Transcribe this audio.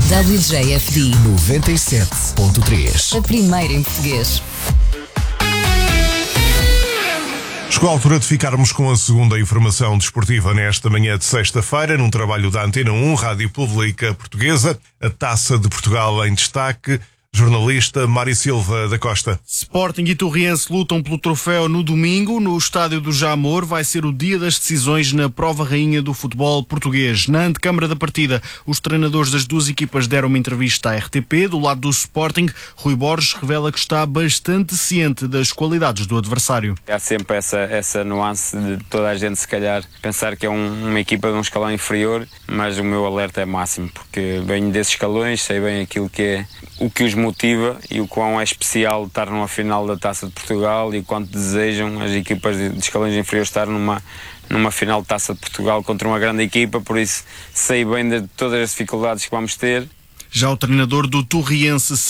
WJFD 97.3. a primeira em português. Chegou a altura de ficarmos com a segunda informação desportiva nesta manhã de sexta-feira, num trabalho da Antena 1, Rádio Pública Portuguesa, a Taça de Portugal em destaque. Jornalista Mário Silva da Costa. Sporting e Torriense lutam pelo troféu no domingo. No estádio do Jamor vai ser o dia das decisões na prova rainha do futebol português. Na antecâmara da partida, os treinadores das duas equipas deram uma entrevista à RTP. Do lado do Sporting, Rui Borges revela que está bastante ciente das qualidades do adversário. Há sempre essa nuance de toda a gente, se calhar, pensar que é uma equipa de um escalão inferior, mas o meu alerta é máximo, porque venho desses escalões, sei bem aquilo que é, o que os motiva e o quão é especial estar numa final da Taça de Portugal e o quanto desejam as equipas de escalões inferiores estar numa final de Taça de Portugal contra uma grande equipa, por isso sei bem de todas as dificuldades que vamos ter. Já o treinador do Torriense